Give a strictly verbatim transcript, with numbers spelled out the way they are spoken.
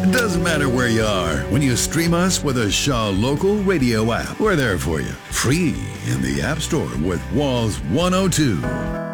Doesn't matter where you are. When you stream us with a Shaw Local Radio app, we're there for you. Free in the App Store with Walls one oh two.